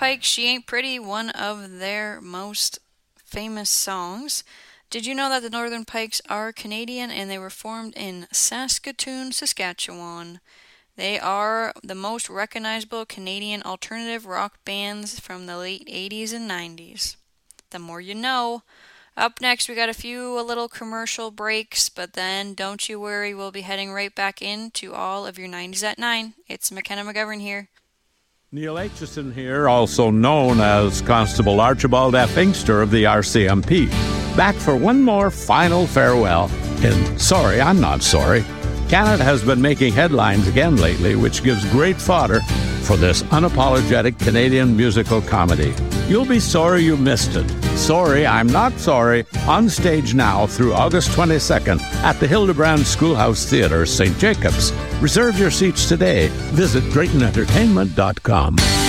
Pike, She Ain't Pretty, one of their most famous songs. Did you know that the Northern Pikes are Canadian and they were formed in Saskatoon, Saskatchewan? They are the most recognizable Canadian alternative rock bands from the late 80s and 90s. The more you know. Up next, we got a little commercial breaks, but then don't you worry, we'll be heading right back into all of your 90s at 9. It's McKenna McGovern here. Neil Aitchison here, also known as Constable Archibald F. Inkster of the RCMP. Back for one more final farewell in Sorry, I'm Not Sorry. Canada has been making headlines again lately, which gives great fodder for this unapologetic Canadian musical comedy. You'll be sorry you missed it. Sorry, I'm Not Sorry, on stage now through August 22nd at the Hildebrand Schoolhouse Theatre, St. Jacobs. Reserve your seats today. Visit DraytonEntertainment.com.